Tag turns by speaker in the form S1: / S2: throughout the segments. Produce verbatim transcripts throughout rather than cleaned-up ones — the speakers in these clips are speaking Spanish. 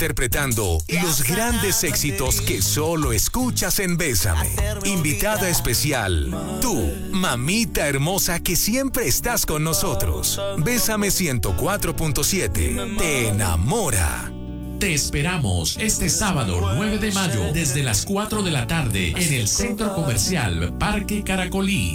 S1: interpretando los grandes éxitos que solo escuchas en Bésame. Invitada especial, tú, mamita hermosa que siempre estás con nosotros. Bésame ciento cuatro punto siete, te enamora.
S2: Te esperamos este sábado nueve de mayo desde las cuatro de la tarde en el Centro Comercial Parque Caracolí.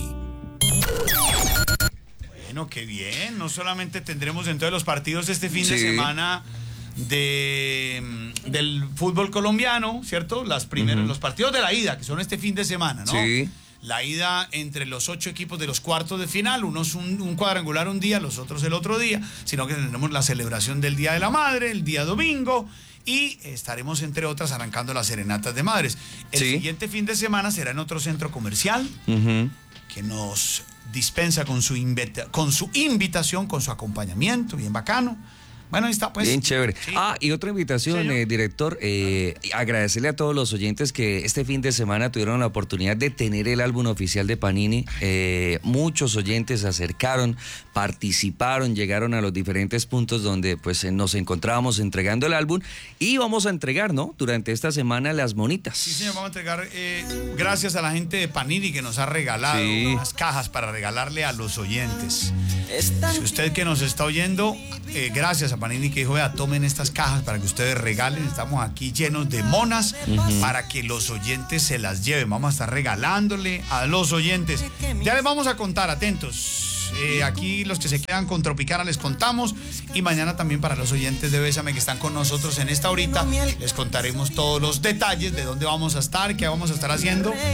S3: Bueno, qué bien. No solamente tendremos en todos los partidos este fin sí. de semana de, del fútbol colombiano, ¿cierto? Las primeras, uh-huh. Los partidos de la ida, que son este fin de semana, ¿no?
S4: Sí.
S3: La ida entre los ocho equipos de los cuartos de final, unos un, un cuadrangular un día, los otros el otro día, sino que tendremos la celebración del Día de la Madre, el día domingo, y estaremos, entre otras, arrancando las serenatas de madres. El sí. siguiente fin de semana será en otro centro comercial, uh-huh. que nos dispensa con su, invita- con su invitación, con su acompañamiento, bien bacano. Bueno, ahí está, pues.
S4: Bien chévere.
S3: Sí.
S4: Ah, y otra invitación, sí, eh, director, eh, agradecerle a todos los oyentes que este fin de semana tuvieron la oportunidad de tener el álbum oficial de Panini. Eh, muchos oyentes se acercaron, participaron, llegaron a los diferentes puntos donde pues nos encontrábamos entregando el álbum y vamos a entregar, ¿no? Durante esta semana las monitas.
S3: Sí, señor, vamos a entregar, eh, gracias a la gente de Panini que nos ha regalado sí. unas cajas para regalarle a los oyentes. Si usted que nos está oyendo, eh, gracias a Panini que dijo, vea, tomen estas cajas para que ustedes regalen. Estamos aquí llenos de monas uh-huh. para que los oyentes se las lleven. Vamos a estar regalándole a los oyentes. Ya les vamos a contar, atentos. Eh, aquí los que se quedan con Tropicana les contamos y mañana también para los oyentes de Bésame que están con nosotros en esta horita les contaremos todos los detalles de dónde vamos a estar, qué vamos a estar haciendo